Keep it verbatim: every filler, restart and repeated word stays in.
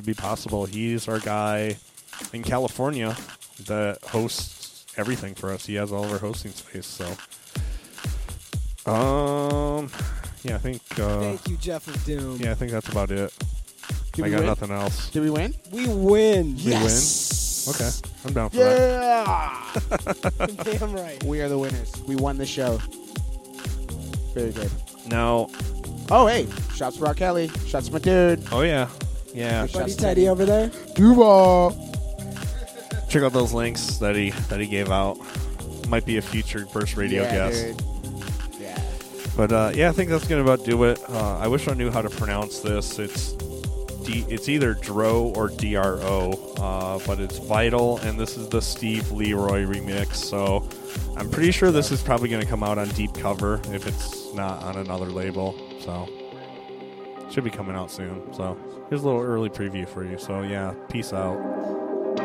be possible. He's our guy in California that hosts everything for us. He has all of our hosting space. So, um, yeah, I think. Uh, Thank you, Jeff of Doom. Yeah, I think that's about it. Did I we got win? nothing else. Did we win? We win. We Yes. win. Okay, I'm down for Yeah. Damn right. We are the winners. We won the show. Very good. that. Now, Oh, hey. Shots for R. Kelly. Shots for my dude. oh yeah, yeah. Good Buddy Shots Teddy over there. Duval. Check out those links that he that he gave out. Might be a future Burst Radio yeah, guest. Dude. Yeah. But uh, yeah, I think that's gonna about do it. Uh, I wish I knew how to pronounce this. It's D, it's either Dro or D R O, uh, but it's Vital, and this is the Steve Leroy remix. So I'm pretty sure this is probably gonna come out on Deep Cover if it's not on another label. So should be coming out soon. So here's a little early preview for you. So yeah, peace out.